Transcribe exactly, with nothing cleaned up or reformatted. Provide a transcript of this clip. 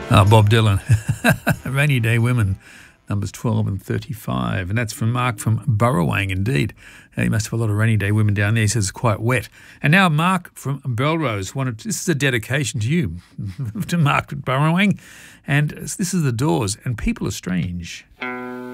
Oh, Bob Dylan. Rainy Day Women, numbers twelve and thirty-five. And that's from Mark from Burrawang, indeed. Uh, he must have a lot of rainy day women down there. He says it's quite wet. And now Mark from Belrose wanted, this is a dedication to you, to Mark at Burrawang. And this is The Doors, and People Are Strange.